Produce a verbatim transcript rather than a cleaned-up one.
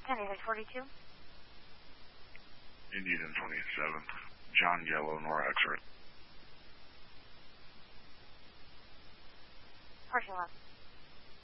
Indian forty-two. Indian twenty-seven. John Yellow, Nora X-ray. Parking lot.